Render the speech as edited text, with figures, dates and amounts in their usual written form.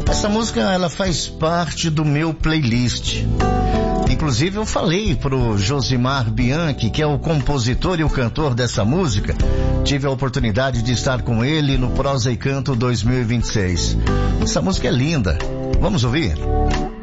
Essa música, ela faz parte do meu playlist. Inclusive eu falei pro Josimar Bianchi, que é o compositor e o cantor dessa música. Tive a oportunidade de estar com ele no Prosa e Canto 2026. Essa música é linda. Vamos ouvir?